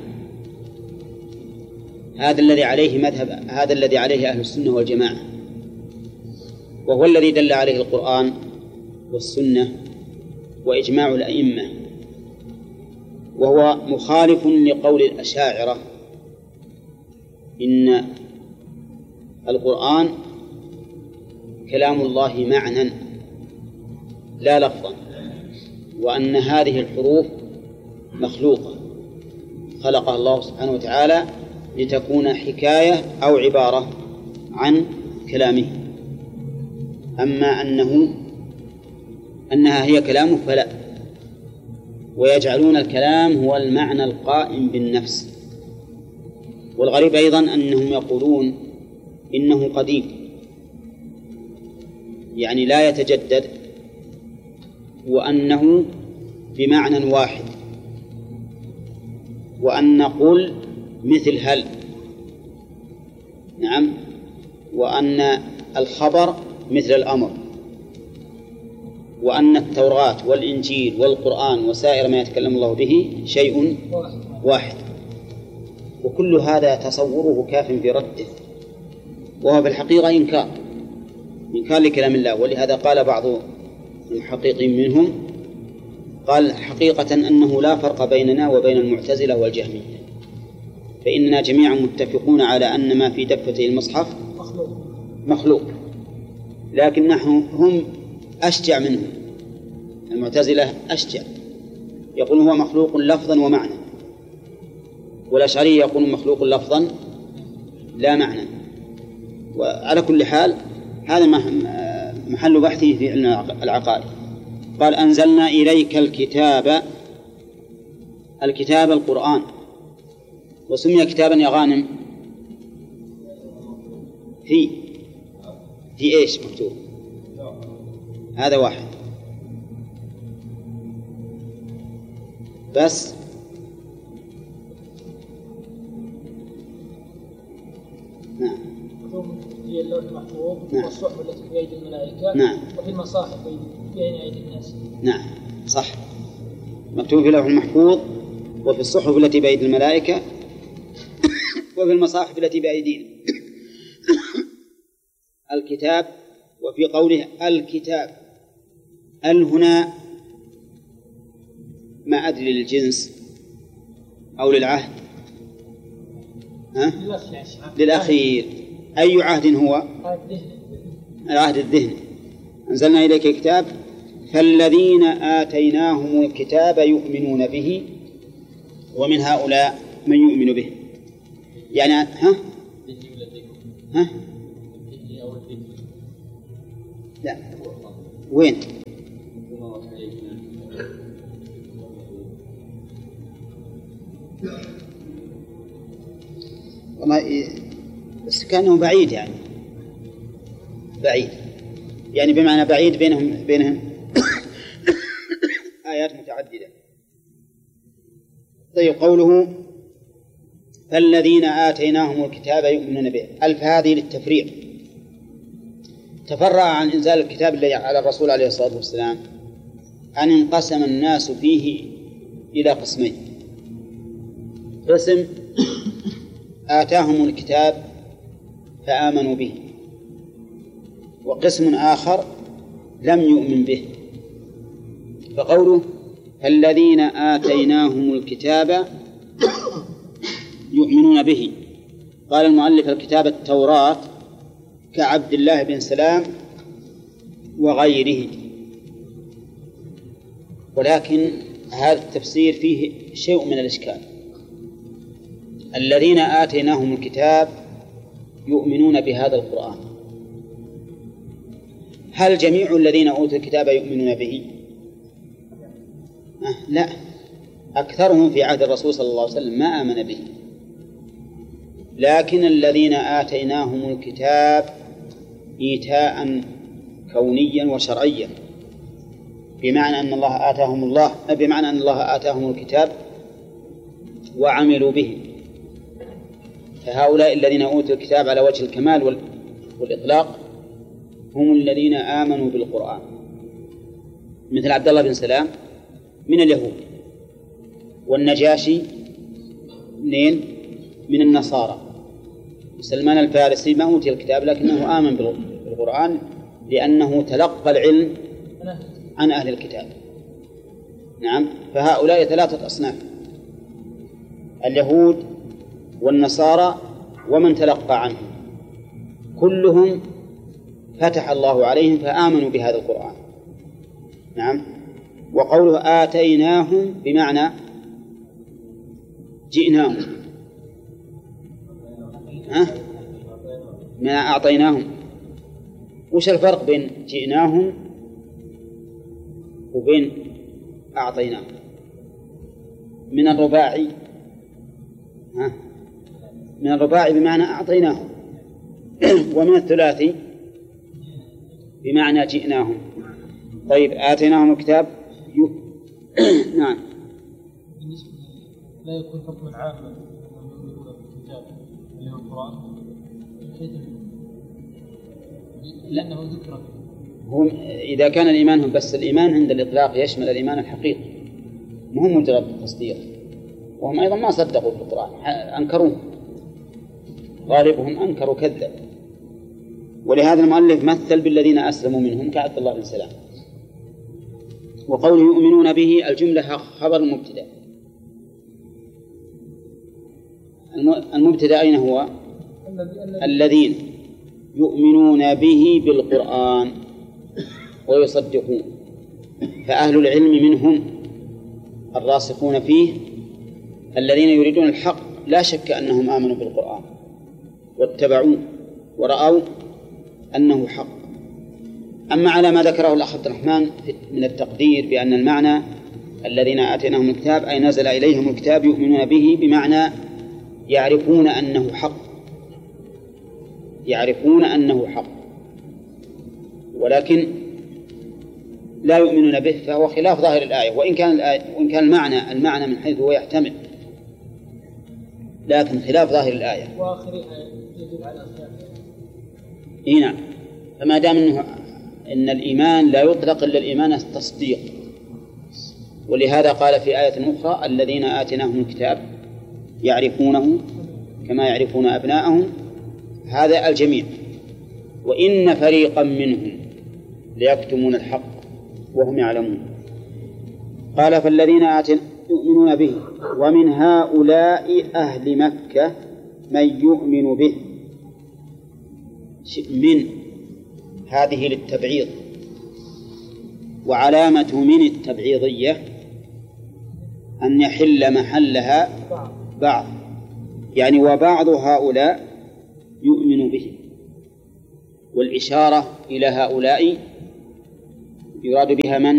هذا الذي عليه مذهب هذا الذي عليه أهل السنة والجماعة، وهو الذي دل عليه القرآن والسنة وإجماع الأئمة، وهو مخالف لقول الأشاعرة إن القرآن كلام الله معنى لا لفظا، وأن هذه الحروف مخلوقة خلقها الله سبحانه وتعالى لتكون حكاية أو عبارة عن كلامه. أما أنه أنها هي كلامه فلا، ويجعلون الكلام هو المعنى القائم بالنفس. والغريب أيضا أنهم يقولون إنه قديم، يعني لا يتجدد، وأنه بمعنى واحد، وأن قل مثل هل، نعم، وأن الخبر مثل الأمر، وأن التوراة والإنجيل والقرآن وسائر ما يتكلم الله به شيء واحد. وكل هذا تصوره كاف في رده، وهو في الحقيقة إنكار إنكار لكلام الله. ولهذا قال بعض المحققين منهم قال حقيقة أنه لا فرق بيننا وبين المعتزلة والجهمية، فإننا جميعا متفقون على أن ما في دفتي المصحف مخلوق, مخلوق. لكن نحن هم أشجع منهم، المعتزلة أشجع، يقول هو مخلوق لفظا ومعنى، والأشعري يقول مخلوق لفظا لا معنى. وعلى كل حال هذا محل بحثه في علم العقائد. قال أنزلنا إليك الكتاب. الكتاب القرآن، وسمي كتابا يا غانم في في إيش مكتوب؟ هذا واحد بس. نعم. هي اللوح المحفوظ. نعم. والصحف التي في أيدي الملائكة. نعم. وفي المصاحف بين أيدي الناس. نعم صح، مكتوب في اللوح المحفوظ وفي الصحف التي بأيدي الملائكة وفي المصاحف التي بأيدينا. الكتاب. وفي قوله الكتاب ال هنا ما أدري للجنس أو للعهد، ها؟ للأخير. أي عهد هو؟ العهد الذهني. أنزلنا إليك الكتاب فالذين آتيناهم الكتاب يؤمنون به ومن هؤلاء من يؤمن به. يعني ها؟ ها؟ لا وين؟ بس كأنه بعيد يعني بعيد يعني بمعنى بعيد بينهم بينهم آيات متعددة. طيب قوله فالذين آتيناهم الكتاب يؤمنون به، ألف هذه للتفريق، تفرع عن إنزال الكتاب الذي على الرسول عليه الصلاة والسلام أن انقسم الناس فيه إلى قسمين: قسم آتاهم الكتاب فآمنوا به، وقسم آخر لم يؤمن به. فقوله الذين آتيناهم الكتاب يؤمنون به، قال المؤلف الكتاب التوراة كعبد الله بن سلام وغيره، ولكن هذا التفسير فيه شيء من الإشكال. الذين آتيناهم الكتاب يؤمنون بهذا القرآن، هل جميع الذين أوتوا الكتاب يؤمنون به؟ أه لا، أكثرهم في عهد الرسول صلى الله عليه وسلم ما آمن به، لكن الذين آتيناهم الكتاب إيتاء كونيا وشرعيا، بمعنى أن الله آتاهم الله بمعنى أن الله آتاهم الكتاب وعملوا به. فهؤلاء الذين أوتوا الكتاب على وجه الكمال والإطلاق هم الذين آمنوا بالقرآن، مثل عبد الله بن سلام من اليهود، والنجاشي منين؟ من النصارى، سلمان الفارسي ما أوتي الكتاب لكنه آمن بالقرآن لأنه تلقى العلم عن أهل الكتاب. نعم، فهؤلاء ثلاثة أصناف: اليهود والنصارى ومن تلقى عنهم، كلهم فتح الله عليهم فآمنوا بهذا القرآن. نعم. وقوله آتيناهم بمعنى جئناهم، ها؟ ما أعطيناهم. وش الفرق بين جئناهم وبين أعطيناهم؟ من الرباعي، ها؟ من الرباعي بمعنى أعطيناهم، ومن الثلاثي بمعنى جئناهم. طيب آتيناهم الكتاب ي... نعم. لا يكون حكما عاما الكتاب اللي هو القرآن لأنه ذكر. هم إذا كان الإيمان هم بس الإيمان عند الإطلاق يشمل الإيمان الحقيقي، مهم مجرد التصديق، وهم أيضا ما صدقوا في القرآن، أنكروه، غالبهم أنكروا كذب. ولهذا المؤلف مثل بالذين أسلموا منهم كعبد الله بن سلام. وقوله يؤمنون به الجملة خبر المبتدأ. المبتدأ أين هو؟ الذين يؤمنون به بالقرآن ويصدقون، فأهل العلم منهم الراسخون فيه الذين يريدون الحق لا شك أنهم آمنوا بالقرآن واتبعوه ورأوا أنه حق. أما على ما ذكره الأخ عبد الرحمن من التقدير بأن المعنى الذين آتيناهم الكتاب أي نزل إليهم الكتاب يؤمنون به بمعنى يعرفون أنه حق، يعرفون أنه حق ولكن لا يؤمنون به، فهو خلاف ظاهر الآية. وإن كان الآية وإن كان المعنى المعنى من حيث هو يحتمل، لكن خلاف ظاهر الآية. وآخرها يدل على خلاف. إيه نعم. فما دام إنه إن الإيمان لا يطلق إلا الإيمان التصديق، ولهذا قال في آية أخرى الذين آتيناهم الكتاب يعرفونه كما يعرفون أبناءهم، هذا الجميع. وإن فريقا منهم ليكتمون الحق وهم يعلمون. قال فالذين آتينا يؤمنون به ومن هؤلاء أهل مكة من يؤمن به. من هذه للتبعيض، وعلامة من التبعيضية أن يحل محلها بعض، يعني وبعض هؤلاء يؤمن به، والإشارة إلى هؤلاء يراد بها من؟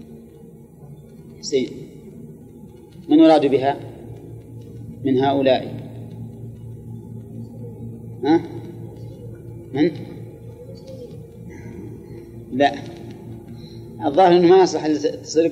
سيد من يراد بها من هؤلاء؟ ها؟ من؟ لا، الظاهر أنه ما يصلح تصير